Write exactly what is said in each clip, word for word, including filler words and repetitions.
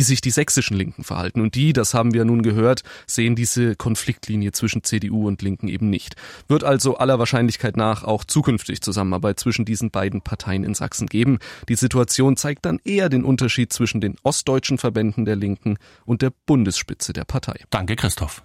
wie sich die sächsischen Linken verhalten. Und die, das haben wir nun gehört, sehen diese Konfliktlinie zwischen C D U und Linken eben nicht. Wird also aller Wahrscheinlichkeit nach auch zukünftig Zusammenarbeit zwischen diesen beiden Parteien in Sachsen geben. Die Situation zeigt dann eher den Unterschied zwischen den ostdeutschen Verbänden der Linken und der Bundesspitze der Partei. Danke, Christoph.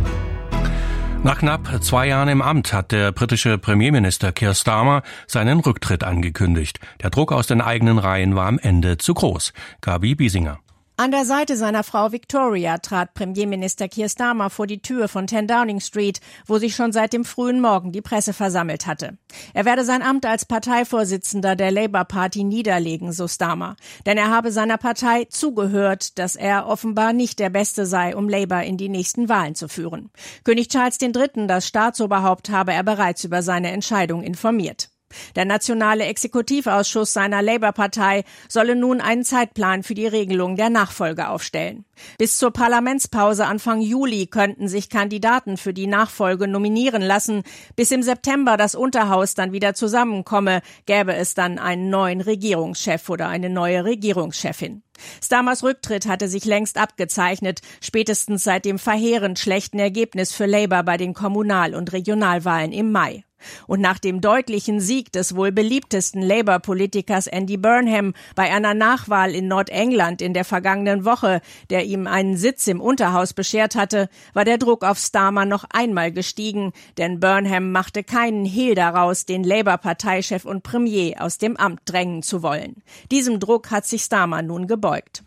Nach knapp zwei Jahren im Amt hat der britische Premierminister Keir Starmer seinen Rücktritt angekündigt. Der Druck aus den eigenen Reihen war am Ende zu groß. Gabi Biesinger. An der Seite seiner Frau Victoria trat Premierminister Keir Starmer vor die Tür von zehn Downing Street, wo sich schon seit dem frühen Morgen die Presse versammelt hatte. Er werde sein Amt als Parteivorsitzender der Labour Party niederlegen, so Starmer. Denn er habe seiner Partei zugehört, dass er offenbar nicht der Beste sei, um Labour in die nächsten Wahlen zu führen. König Charles der Dritte, das Staatsoberhaupt, habe er bereits über seine Entscheidung informiert. Der nationale Exekutivausschuss seiner Labour-Partei solle nun einen Zeitplan für die Regelung der Nachfolge aufstellen. Bis zur Parlamentspause Anfang Juli könnten sich Kandidaten für die Nachfolge nominieren lassen. Bis im September das Unterhaus dann wieder zusammenkomme, gäbe es dann einen neuen Regierungschef oder eine neue Regierungschefin. Starmers Rücktritt hatte sich längst abgezeichnet, spätestens seit dem verheerend schlechten Ergebnis für Labour bei den Kommunal- und Regionalwahlen im Mai. Und nach dem deutlichen Sieg des wohl beliebtesten Labour-Politikers Andy Burnham bei einer Nachwahl in Nordengland in der vergangenen Woche, der ihm einen Sitz im Unterhaus beschert hatte, war der Druck auf Starmer noch einmal gestiegen, denn Burnham machte keinen Hehl daraus, den Labour-Parteichef und Premier aus dem Amt drängen zu wollen. Diesem Druck hat sich Starmer nun gebeugt.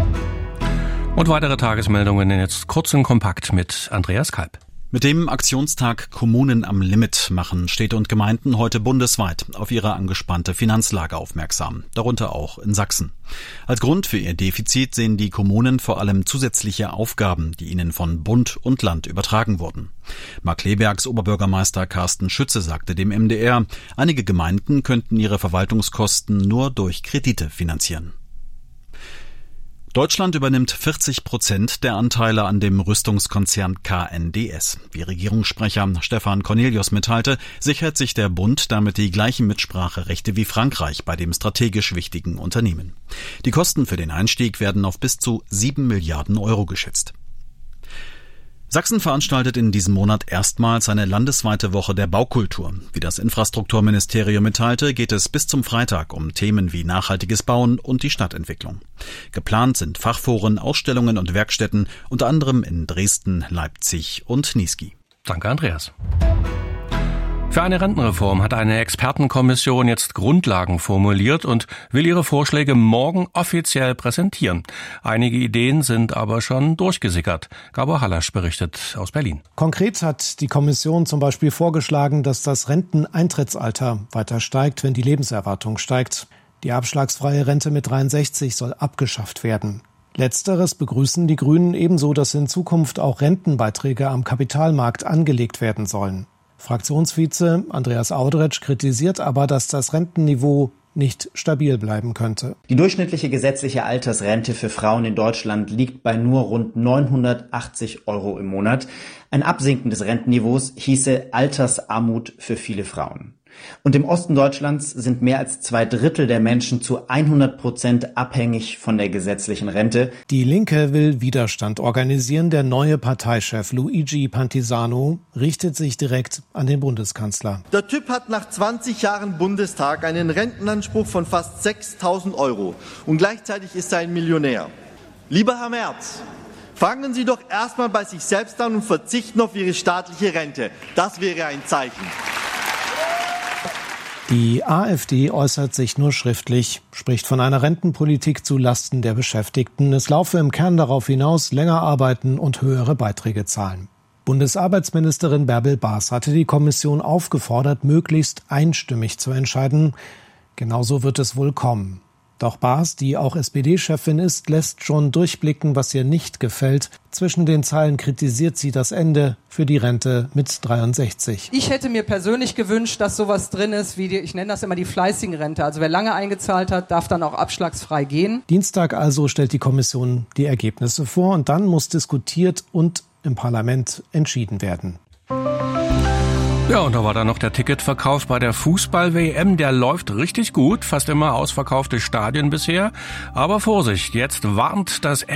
Und weitere Tagesmeldungen jetzt kurz und kompakt mit Andreas Kalb. Mit dem Aktionstag Kommunen am Limit machen Städte und Gemeinden heute bundesweit auf ihre angespannte Finanzlage aufmerksam, darunter auch in Sachsen. Als Grund für ihr Defizit sehen die Kommunen vor allem zusätzliche Aufgaben, die ihnen von Bund und Land übertragen wurden. Markkleebergs Oberbürgermeister Carsten Schütze sagte dem M D R, einige Gemeinden könnten ihre Verwaltungskosten nur durch Kredite finanzieren. Deutschland übernimmt vierzig Prozent der Anteile an dem Rüstungskonzern K N D S. Wie Regierungssprecher Stefan Cornelius mitteilte, sichert sich der Bund damit die gleichen Mitspracherechte wie Frankreich bei dem strategisch wichtigen Unternehmen. Die Kosten für den Einstieg werden auf bis zu sieben Milliarden Euro geschätzt. Sachsen veranstaltet in diesem Monat erstmals eine landesweite Woche der Baukultur. Wie das Infrastrukturministerium mitteilte, geht es bis zum Freitag um Themen wie nachhaltiges Bauen und die Stadtentwicklung. Geplant sind Fachforen, Ausstellungen und Werkstätten, unter anderem in Dresden, Leipzig und Niesky. Danke, Andreas. Für eine Rentenreform hat eine Expertenkommission jetzt Grundlagen formuliert und will ihre Vorschläge morgen offiziell präsentieren. Einige Ideen sind aber schon durchgesickert. Gabor Hallasch berichtet aus Berlin. Konkret hat die Kommission zum Beispiel vorgeschlagen, dass das Renteneintrittsalter weiter steigt, wenn die Lebenserwartung steigt. Die abschlagsfreie Rente mit dreiundsechzig soll abgeschafft werden. Letzteres begrüßen die Grünen ebenso, dass in Zukunft auch Rentenbeiträge am Kapitalmarkt angelegt werden sollen. Fraktionsvize Andreas Audretsch kritisiert aber, dass das Rentenniveau nicht stabil bleiben könnte. Die durchschnittliche gesetzliche Altersrente für Frauen in Deutschland liegt bei nur rund neunhundertachtzig Euro im Monat. Ein Absinken des Rentenniveaus hieße Altersarmut für viele Frauen. Und im Osten Deutschlands sind mehr als zwei Drittel der Menschen zu hundert Prozent abhängig von der gesetzlichen Rente. Die Linke will Widerstand organisieren. Der neue Parteichef Luigi Pantisano richtet sich direkt an den Bundeskanzler. Der Typ hat nach zwanzig Jahren Bundestag einen Rentenanspruch von fast sechstausend Euro. Und gleichzeitig ist er ein Millionär. Lieber Herr Merz, fangen Sie doch erstmal bei sich selbst an und verzichten auf Ihre staatliche Rente. Das wäre ein Zeichen. Die AfD äußert sich nur schriftlich, spricht von einer Rentenpolitik zu Lasten der Beschäftigten. Es laufe im Kern darauf hinaus, länger arbeiten und höhere Beiträge zahlen. Bundesarbeitsministerin Bärbel Baas hatte die Kommission aufgefordert, möglichst einstimmig zu entscheiden. Genauso wird es wohl kommen. Doch Baas, die auch S P D-Chefin ist, lässt schon durchblicken, was ihr nicht gefällt. Zwischen den Zeilen kritisiert sie das Ende für die Rente mit dreiundsechzig. Ich hätte mir persönlich gewünscht, dass sowas drin ist, wie die, ich nenne das immer die fleißigen Rente. Also wer lange eingezahlt hat, darf dann auch abschlagsfrei gehen. Dienstag also stellt die Kommission die Ergebnisse vor und dann muss diskutiert und im Parlament entschieden werden. Ja, und da war dann noch der Ticketverkauf bei der Fußball-W M. Der läuft richtig gut, fast immer ausverkaufte Stadien bisher. Aber Vorsicht, jetzt warnt das